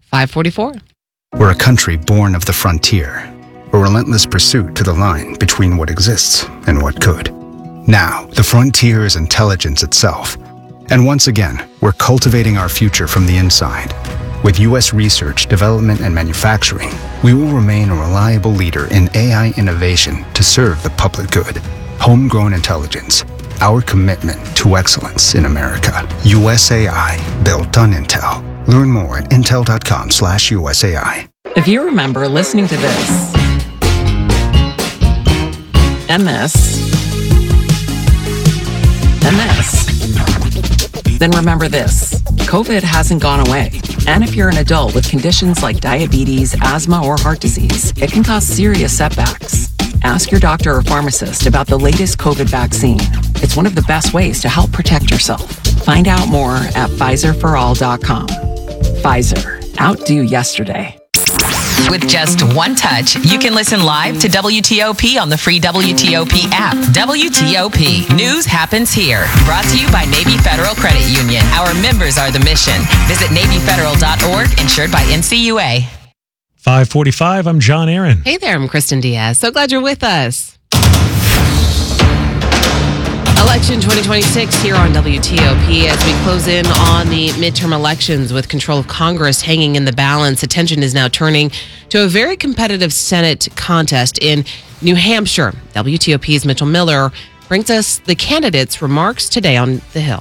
544. We're a country born of the frontier, a relentless pursuit to the line between what exists and what could. Now, the frontier is intelligence itself. And once again, we're cultivating our future from the inside. With U.S. research, development, and manufacturing, we will remain a reliable leader in AI innovation to serve the public good. Homegrown intelligence, our commitment to excellence in America. USAI, built on Intel. Learn more at intel.com/USAI. If you remember listening to this, and this, then remember this. COVID hasn't gone away. And if you're an adult with conditions like diabetes, asthma, or heart disease, it can cause serious setbacks. Ask your doctor or pharmacist about the latest COVID vaccine. It's one of the best ways to help protect yourself. Find out more at PfizerForAll.com. Pfizer. Outdo yesterday. With just one touch, you can listen live to WTOP on the free WTOP app. WTOP. News happens here. Brought to you by Navy Federal Credit Union. Our members are the mission. Visit NavyFederal.org, insured by NCUA. 545, I'm John Aaron. Hey there, I'm Kristen Diaz. So glad you're with us. Election 2026 here on WTOP as we close in on the midterm elections with control of Congress hanging in the balance. Attention is now turning to a very competitive Senate contest in New Hampshire. WTOP's Mitchell Miller brings us the candidates' remarks today on The Hill.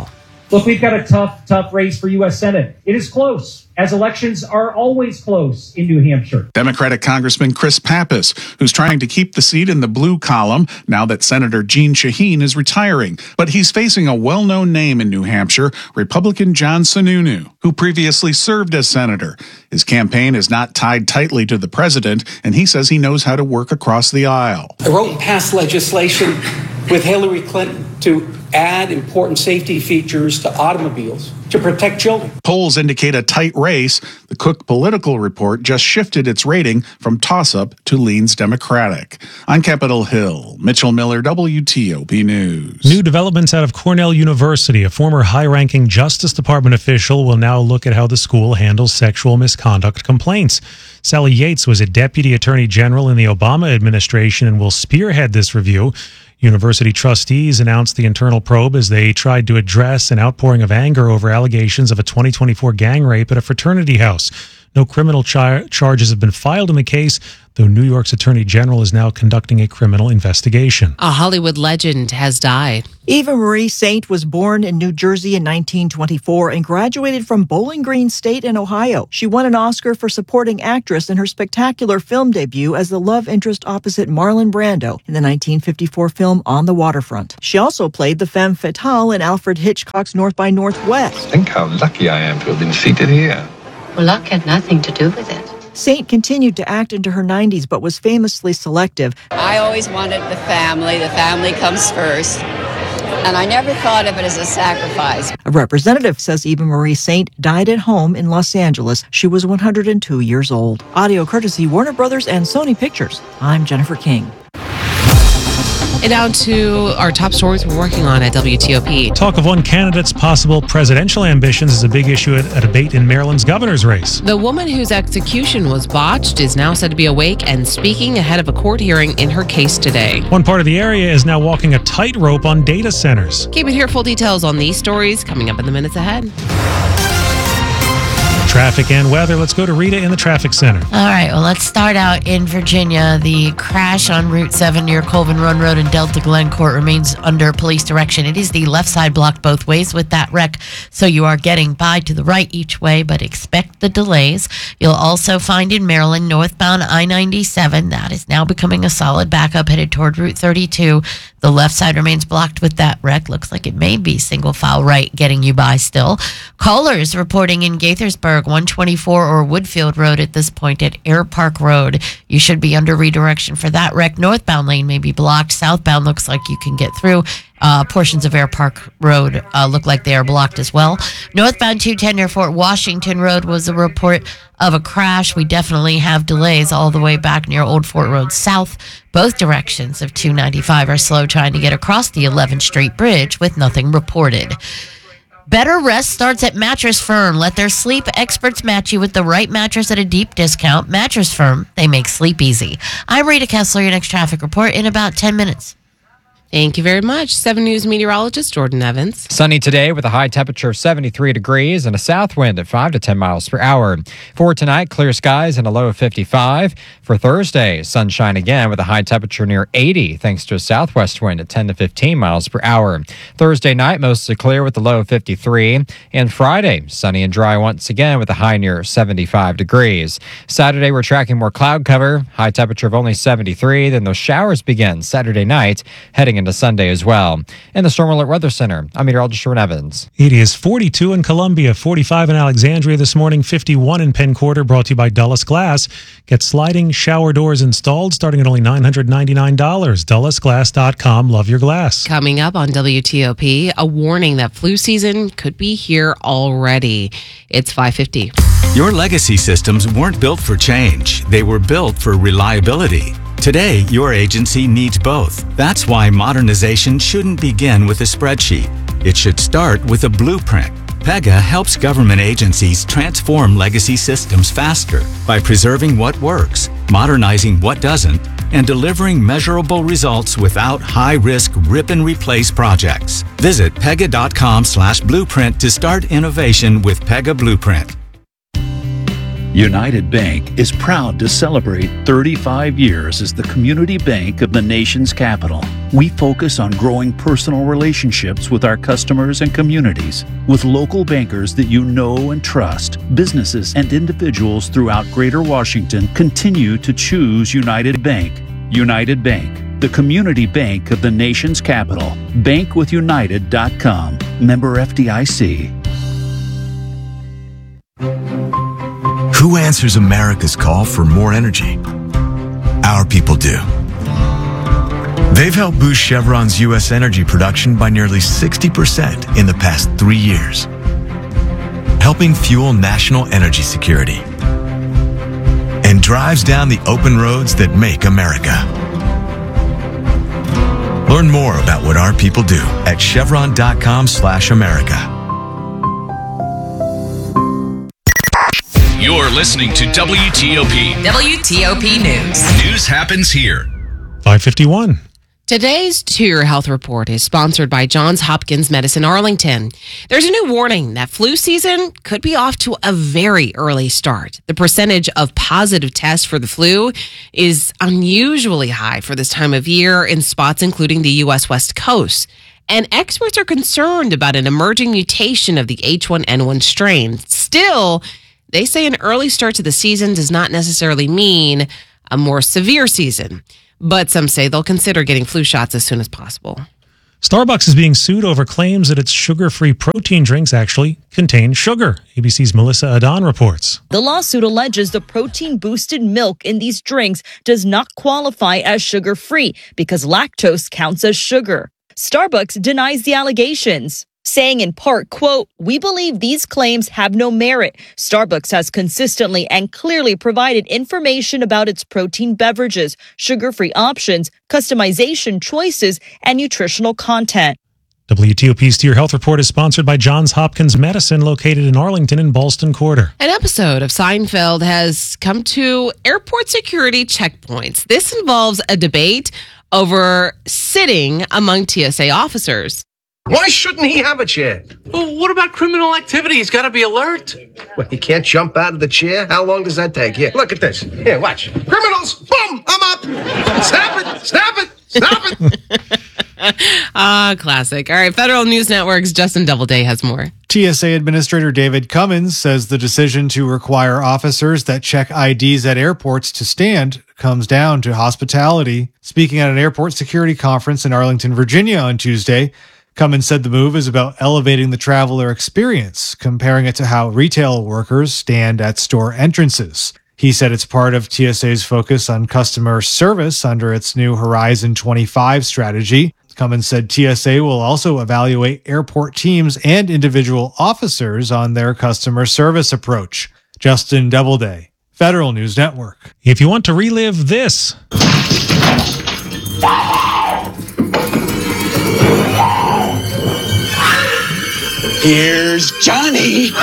Look, we've got a tough race for U.S. Senate. It is close, as elections are always close in New Hampshire. Democratic Congressman Chris Pappas, who's trying to keep the seat in the blue column now that Senator Jeanne Shaheen is retiring. But he's facing a well-known name in New Hampshire, Republican John Sununu, who previously served as senator. His campaign is not tied tightly to the president, and he says he knows how to work across the aisle. I wrote and passed legislation with Hillary Clinton to add important safety features to automobiles to protect children. Polls indicate a tight race. The Cook Political Report just shifted its rating from toss-up to leans Democratic. On Capitol Hill, Mitchell Miller, WTOP News. New developments out of Cornell University. A former high-ranking Justice Department official will now look at how the school handles sexual misconduct complaints. Sally Yates was a deputy attorney general in the Obama administration and will spearhead this review. University trustees announced the internal probe as they tried to address an outpouring of anger over allegations of a 2024 gang rape at a fraternity house. No criminal charges have been filed in the case, though New York's Attorney General is now conducting a criminal investigation. A Hollywood legend has died. Eva Marie Saint was born in New Jersey in 1924 and graduated from Bowling Green State in Ohio. She won an Oscar for supporting actress in her spectacular film debut as the love interest opposite Marlon Brando in the 1954 film On the Waterfront. She also played the femme fatale in Alfred Hitchcock's North by Northwest. Think how lucky I am to have been seated here. Well, luck had nothing to do with it. Saint continued to act into her 90s, but was famously selective. I always wanted the family. The family comes first. And I never thought of it as a sacrifice. A representative says Eva Marie Saint died at home in Los Angeles. She was 102 years old. Audio courtesy Warner Brothers and Sony Pictures. I'm Jennifer King. And down to our top stories we're working on at WTOP. Talk of one candidate's possible presidential ambitions is a big issue at a debate in Maryland's governor's race. The woman whose execution was botched is now said to be awake and speaking ahead of a court hearing in her case today. One part of the area is now walking a tightrope on data centers. Keep it here. Full details on these stories coming up in the minutes ahead. Traffic and weather. Let's go to Rita in the traffic center. All right, well, let's start out in Virginia. The crash on Route 7 near Colvin Run Road in Delta Glen Court remains under police direction. It is the left side blocked both ways with that wreck, so you are getting by to the right each way, but expect the delays. You'll also find in Maryland northbound I-97. That is now becoming a solid backup headed toward Route 32. The left side remains blocked with that wreck. Looks like it may be single file right getting you by still. Callers reporting in Gaithersburg, 124 or Woodfield Road at this point at Air Park Road. You should be under redirection for that wreck. Northbound lane may be blocked. Southbound looks like you can get through. Portions of Air Park Road look like they are blocked as well. Northbound 210 near Fort Washington Road was a report of a crash. We definitely have delays all the way back near Old Fort Road South. Both directions of 295 are slow trying to get across the 11th Street Bridge with nothing reported. Better rest starts at Mattress Firm. Let their sleep experts match you with the right mattress at a deep discount. Mattress Firm, they make sleep easy. I'm Rita Kessler, your next traffic report in about 10 minutes. Thank you very much. 7 News meteorologist Jordan Evans. Sunny today with a high temperature of 73 degrees and a south wind at 5 to 10 miles per hour. For tonight, clear skies and a low of 55. For Thursday, sunshine again with a high temperature near 80 thanks to a southwest wind at 10 to 15 miles per hour. Thursday night, mostly clear with a low of 53. And Friday, sunny and dry once again with a high near 75 degrees. Saturday, we're tracking more cloud cover, high temperature of only 73. Then those showers begin Saturday night, heading into Sunday as well. In the Storm Alert Weather Center, I'm meteorologist Jordan Evans. It is 42 in Columbia, 45 in Alexandria this morning, 51 in Penn Quarter, brought to you by Dulles Glass. Get sliding shower doors installed starting at only $999. DullesGlass.com. Love your glass. Coming up on WTOP, a warning that flu season could be here already. It's 5:50. Your legacy systems weren't built for change. They were built for reliability. Today, your agency needs both. That's why modernization shouldn't begin with a spreadsheet. It should start with a blueprint. Pega helps government agencies transform legacy systems faster by preserving what works, modernizing what doesn't, and delivering measurable results without high-risk rip-and-replace projects. Visit pega.com/blueprint to start innovation with Pega Blueprint. United Bank is proud to celebrate 35 years as the community bank of the nation's capital. We focus on growing personal relationships with our customers and communities. With local bankers that you know and trust, businesses and individuals throughout Greater Washington continue to choose United Bank. United Bank, the community bank of the nation's capital. Bankwithunited.com. Member FDIC. Who answers America's call for more energy? Our people do. They've helped boost Chevron's U.S. energy production by nearly 60% in the past 3 years, helping fuel national energy security, and drives down the open roads that make America. Learn more about what our people do at chevron.com/America. You're listening to WTOP. WTOP News. News happens here. 5:51. Today's To Your Health Report is sponsored by Johns Hopkins Medicine Arlington. There's a new warning that flu season could be off to a very early start. The percentage of positive tests for the flu is unusually high for this time of year in spots including the U.S. West Coast. And experts are concerned about an emerging mutation of the H1N1 strain. Still, they say an early start to the season does not necessarily mean a more severe season. But some say they'll consider getting flu shots as soon as possible. Starbucks is being sued over claims that its sugar-free protein drinks actually contain sugar. ABC's Melissa Adon reports. The lawsuit alleges the protein-boosted milk in these drinks does not qualify as sugar-free because lactose counts as sugar. Starbucks denies the allegations, saying in part, quote, "We believe these claims have no merit. Starbucks has consistently and clearly provided information about its protein beverages, sugar-free options, customization choices, and nutritional content." WTOP's To Your Health Report is sponsored by Johns Hopkins Medicine, located in Arlington and Ballston Quarter. An episode of Seinfeld has come to airport security checkpoints. This involves a debate over sitting among TSA officers. Why shouldn't he have a chair? Well, what about criminal activity? He's got to be alert. Well, he can't jump out of the chair? How long does that take? Here, look at this. Here, watch. Criminals! Boom! I'm up! Snap it! Snap it! Snap it! Classic. All right, Federal News Network's Justin Doubleday has more. TSA Administrator David Cummins says the decision to require officers that check IDs at airports to stand comes down to hospitality. Speaking at an airport security conference in Arlington, Virginia on Tuesday, Cummins said the move is about elevating the traveler experience, comparing it to how retail workers stand at store entrances. He said it's part of TSA's focus on customer service under its new Horizon 25 strategy. Cummins said TSA will also evaluate airport teams and individual officers on their customer service approach. Justin Doubleday, Federal News Network. If you want to relive this... Here's Johnny.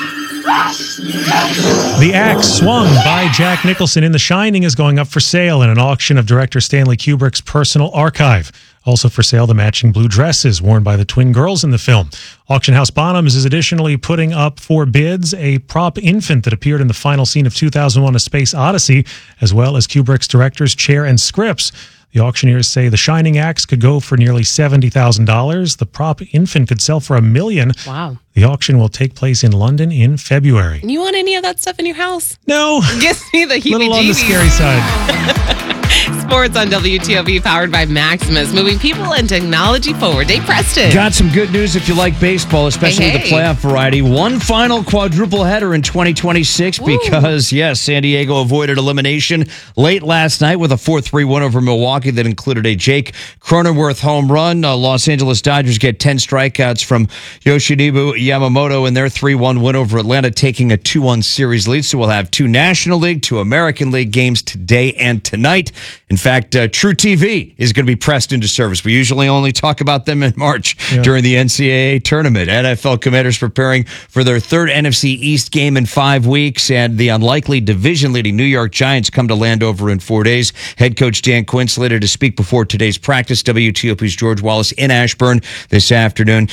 The axe swung by Jack Nicholson in The Shining is going up for sale in an auction of director Stanley Kubrick's personal archive. Also for sale, the matching blue dresses worn by the twin girls in the film. Auction House Bonhams is additionally putting up for bids a prop infant that appeared in the final scene of 2001: A Space Odyssey, as well as Kubrick's director's chair and scripts. The auctioneers say the Shining axe could go for nearly $70,000. The prop infant could sell for $1 million. Wow. The auction will take place in London in February. You want any of that stuff in your house? No. It gives me the heebie-jeebies. Little on the scary side. Sports on WTOP, powered by Maximus, moving people and technology forward. Dave Preston. Got some good news if you like baseball, especially the playoff variety. One final quadruple header in 2026 because, yes, San Diego avoided elimination late last night with a 4-3 win over Milwaukee that included a Jake Cronenworth home run. Los Angeles Dodgers get 10 strikeouts from Yoshinobu Yamamoto in their 3-1 win over Atlanta, taking a 2-1 series lead. So we'll have 2 National League, 2 American League games today and tonight. In fact, True TV is going to be pressed into service. We usually only talk about them in March during the NCAA tournament. NFL Commanders preparing for their third NFC East game in 5 weeks, and the unlikely division-leading New York Giants come to Landover in 4 days. Head coach Dan Quinn slated to speak before today's practice. WTOP's George Wallace in Ashburn this afternoon.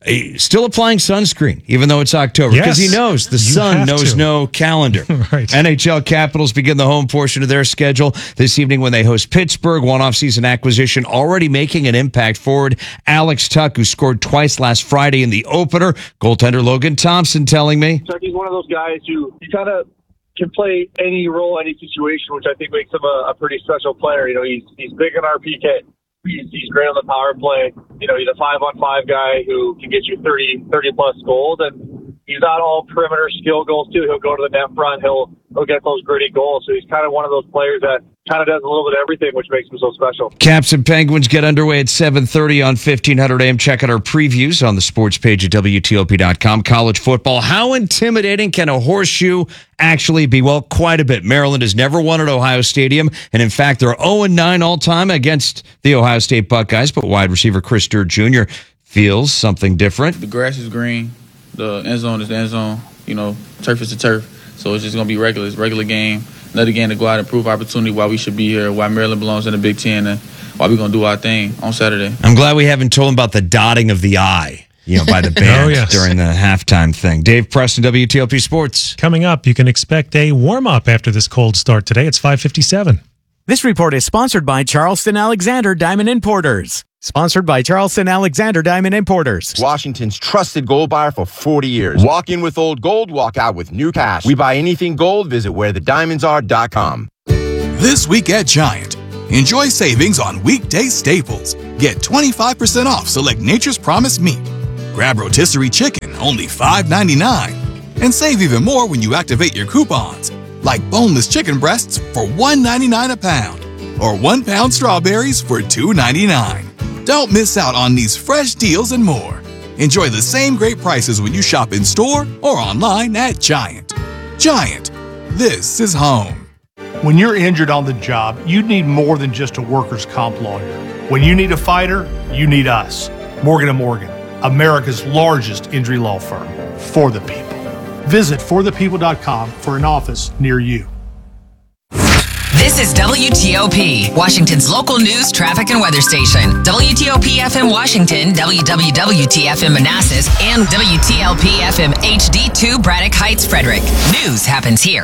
Still applying sunscreen, even though it's October, because he knows the sun knows no calendar. Right. NHL Capitals begin the home portion of their schedule this evening when they host Pittsburgh. One offseason acquisition already making an impact. Forward Alex Tuck, who scored twice last Friday in the opener. Goaltender Logan Thompson telling me. So he's one of those guys who he kind of can play any role, any situation, which I think makes him a pretty special player. He's big in our PK. He's great on the power play. He's a 5-on-5 guy who can get you 30 plus goals, and he's not all perimeter skill goals too. He'll go to the net front. He'll get those gritty goals. So he's kind of one of those players that kind of does a little bit of everything, which makes him so special. Caps and Penguins get underway at 7:30 on 1500 AM. Check out our previews on the sports page at WTOP.com. College football. How intimidating can a horseshoe actually be? Well, quite a bit. Maryland has never won at Ohio Stadium, and in fact, they're 0-9 all-time against the Ohio State Buckeyes, but wide receiver Chris Durr Jr. feels something different. The grass is green. The end zone is the end zone. Turf is the turf. So it's just going to be regular. It's a regular game. Another game to go out and prove opportunity why we should be here, why Maryland belongs in the Big Ten, and why we're going to do our thing on Saturday. I'm glad we haven't told him about the dotting of the I, by the band during the halftime thing. Dave Preston, WTOP Sports. Coming up, you can expect a warm-up after this cold start today. It's 5:57. This report is sponsored by Charleston Alexander Diamond Importers. Sponsored by Charleston Alexander Diamond Importers. Washington's trusted gold buyer for 40 years. Walk in with old gold, walk out with new cash. We buy anything gold. Visit wherethediamondsare.com. This week at Giant, enjoy savings on weekday staples. Get 25% off select Nature's Promise meat. Grab rotisserie chicken, only $5.99. And save even more when you activate your coupons, like boneless chicken breasts for $1.99 a pound, or 1 pound strawberries for $2.99. Don't miss out on these fresh deals and more. Enjoy the same great prices when you shop in store or online at Giant. Giant, this is home. When you're injured on the job, you need more than just a workers' comp lawyer. When you need a fighter, you need us. Morgan & Morgan, America's largest injury law firm. For the people. Visit forthepeople.com for an office near you. This is WTOP, Washington's local news, traffic, and weather station. WTOP FM Washington, WWWT FM Manassas, and WTLP FM HD2 Braddock Heights, Frederick. News happens here.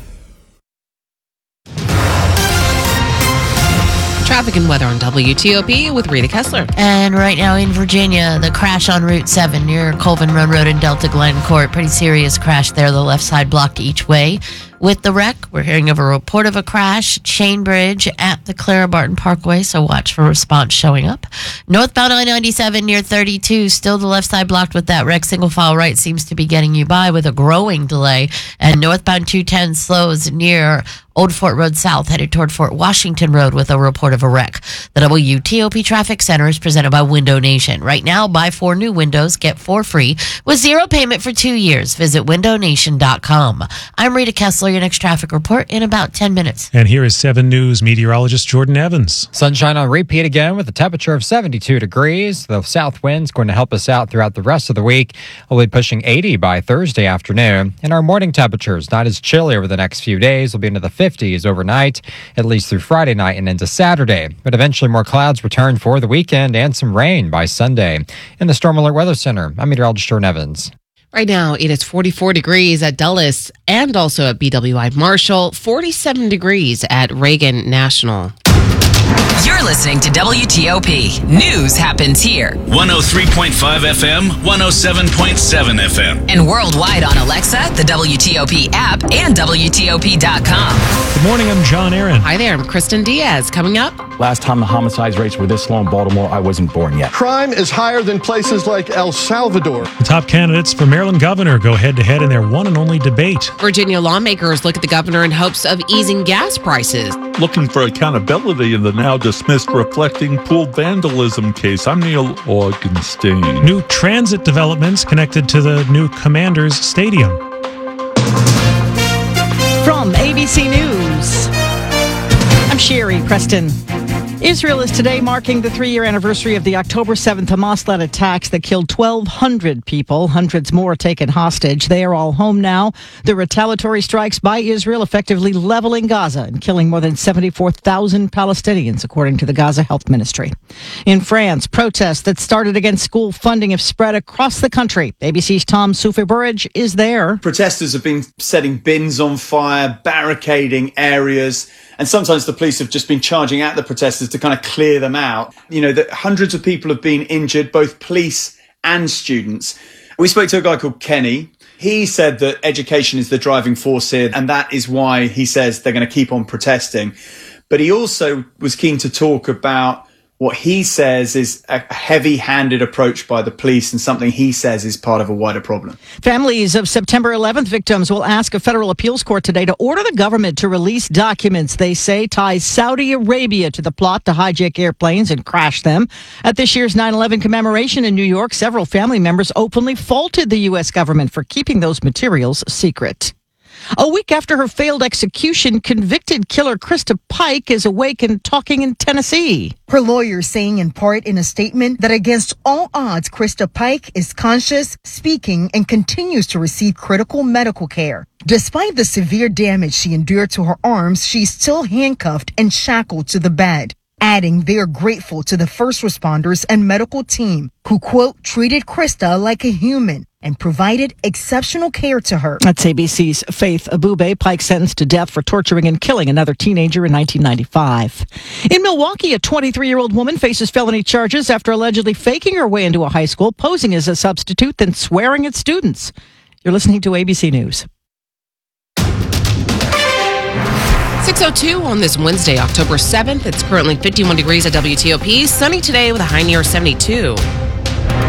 Traffic and weather on WTOP with Rita Kessler. And right now in Virginia, the crash on Route 7 near Colvin Run Road in Delta Glen Court. Pretty serious crash there. The left side blocked each way. With the wreck, we're hearing of a report of a crash, Chain Bridge at the Clara Barton Parkway, so watch for response showing up. Northbound I-97 near 32, still the left side blocked with that wreck. Single file right seems to be getting you by with a growing delay. And northbound 210 slows near Old Fort Road South, headed toward Fort Washington Road with a report of a wreck. The WTOP Traffic Center is presented by Window Nation. Right now, buy 4 new windows, get 4 free with 0 payment for 2 years. Visit windownation.com. I'm Rita Kessler. Your next traffic report in about 10 minutes. And here is 7 News meteorologist Jordan Evans. Sunshine on repeat again with a temperature of 72 degrees. The south wind's going to help us out throughout the rest of the week. We'll be pushing 80 by Thursday afternoon. And our morning temperatures, not as chilly over the next few days. We'll be into the 50s overnight, at least through Friday night and into Saturday. But eventually more clouds return for the weekend and some rain by Sunday. In the Storm Alert Weather Center, I'm meteorologist Jordan Evans. Right now, it is 44 degrees at Dulles and also at BWI Marshall, 47 degrees at Reagan National. You're listening to WTOP. News happens here. 103.5 FM, 107.7 FM. And worldwide on Alexa, the WTOP app, and WTOP.com. Good morning, I'm John Aaron. Hi there, I'm Kristen Diaz. Coming up. Last time the homicide rates were this low in Baltimore, I wasn't born yet. Crime is higher than places like El Salvador. The top candidates for Maryland governor go head-to-head in their one and only debate. Virginia lawmakers look at the governor in hopes of easing gas prices. Looking for accountability in the now dismissed reflecting pool vandalism case. I'm Neil Augenstein. New transit developments connected to the new Commanders Stadium. From ABC News, I'm Sherry Preston. Israel is today marking the 3-year anniversary of the October 7th Hamas-led attacks that killed 1,200 people. Hundreds more taken hostage. They are all home now. The retaliatory strikes by Israel effectively leveling Gaza and killing more than 74,000 Palestinians, according to the Gaza Health Ministry. In France, protests that started against school funding have spread across the country. ABC's Tom Soufi-Burridge is there. Protesters have been setting bins on fire, barricading areas, and sometimes the police have just been charging at the protesters to kind of clear them out. You know, that hundreds of people have been injured, both police and students. We spoke to a guy called Kenny. He said that education is the driving force here, and that is why he says they're going to keep on protesting. But he also was keen to talk about what he says is a heavy-handed approach by the police and something he says is part of a wider problem. Families of September 11th victims will ask a federal appeals court today to order the government to release documents they say ties Saudi Arabia to the plot to hijack airplanes and crash them. At this year's 9/11 commemoration in New York, several family members openly faulted the U.S. government for keeping those materials secret. A week after her failed execution, convicted killer Krista Pike is awake and talking in Tennessee. Her lawyer saying in part in a statement that against all odds, Krista Pike is conscious, speaking, and continues to receive critical medical care. Despite the severe damage she endured to her arms, she's still handcuffed and shackled to the bed. Adding they are grateful to the first responders and medical team who, quote, treated Krista like a human and provided exceptional care to her. That's ABC's Faith Abube. Pike sentenced to death for torturing and killing another teenager in 1995. In Milwaukee, a 23-year-old woman faces felony charges after allegedly faking her way into a high school, posing as a substitute, then swearing at students. You're listening to ABC News. 6:02 on this Wednesday, October 7th. It's currently 51 degrees at WTOP. Sunny today with a high near 72.